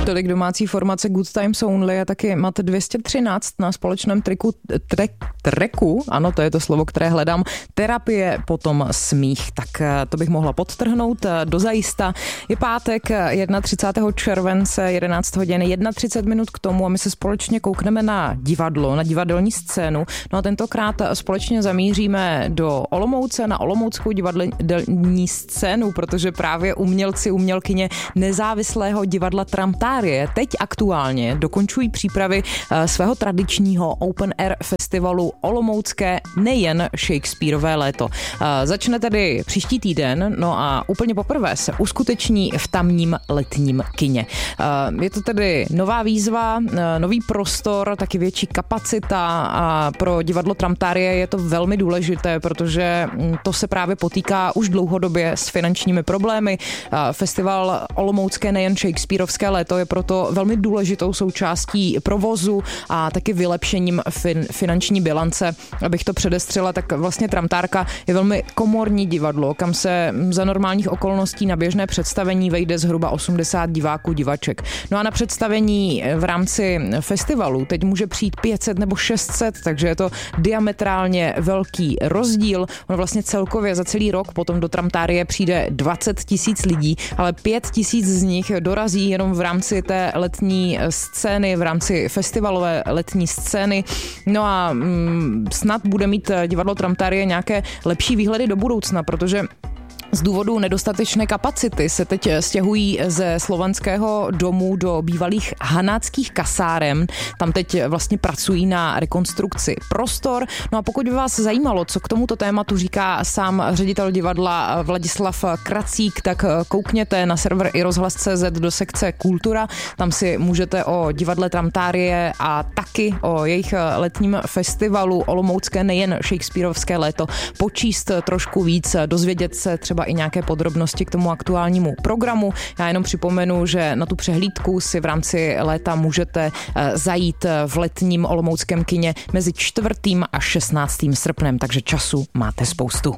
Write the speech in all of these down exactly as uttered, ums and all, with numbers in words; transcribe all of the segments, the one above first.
Tolik domácí formace Good Times Only a taky Mat dvě stě třináct na společném triku, trek, treku, ano, to je to slovo, které hledám, terapie, potom smích. Tak to bych mohla podtrhnout dozajista. Je pátek třicátého prvního července, jedenáct hodin, třicet jedna minut k tomu a my se společně koukneme na divadlo, na divadelní scénu. No a tentokrát společně zamíříme do Olomouce, na olomouckou divadelní scénu, protože právě umělci, umělkyně nezávislého divadla Tramtárie teď aktuálně dokončují přípravy svého tradičního Open Air festivalu Olomoucké nejen Shakespeareové léto. Začne tedy příští týden, no a úplně poprvé se uskuteční v tamním letním kině. Je to tedy nová výzva, nový prostor, taky větší kapacita a pro divadlo Tramtárie je to velmi důležité, protože to se právě potýká už dlouhodobě s finančními problémy. Festival Olomoucké nejen Shakespeareovské léto je proto velmi důležitou součástí provozu a taky vylepšením fin- finanční bilance. Abych to předestřela, tak vlastně Tramtárka je velmi komorní divadlo, kam se za normálních okolností na běžné představení vejde zhruba osmdesát diváků, divaček. No a na představení v rámci festivalu teď může přijít pět set nebo šest set, takže je to diametrálně velký rozdíl. On vlastně celkově za celý rok potom do Tramtárie přijde dvacet tisíc lidí, ale pět tisíc z nich dorazí jenom v rámci té letní scény, v rámci festivalové letní scény. No a mm, snad bude mít divadlo Tramtárie nějaké lepší výhledy do budoucna, protože z důvodu nedostatečné kapacity se teď stěhují ze Slovanského domu do bývalých hanáckých kasáren. Tam teď vlastně pracují na rekonstrukci prostor. No a pokud by vás zajímalo, co k tomuto tématu říká sám ředitel divadla Vladislav Kracík, tak koukněte na server i rozhlas tečka cé zet do sekce Kultura. Tam si můžete o divadle Tramtárie a taky o jejich letním festivalu Olomoucké nejen Shakespeareovské léto počíst trošku víc, dozvědět se třeba i nějaké podrobnosti k tomu aktuálnímu programu. Já jenom připomenu, že na tu přehlídku si v rámci léta můžete zajít v letním olomouckém kině mezi čtvrtým a šestnáctým srpnem, takže času máte spoustu.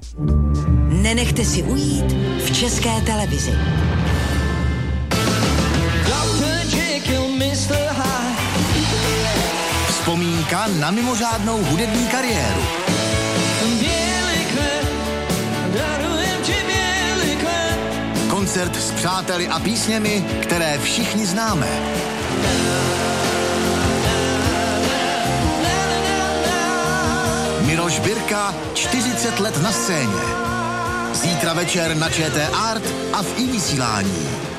Nenechte si ujít v České televizi. Vzpomínka na mimořádnou hudební kariéru. Koncert s přáteli a písněmi, které všichni známe. Miloš Birka, čtyřicet let na scéně. Zítra večer na ČT Art a v iVysílání.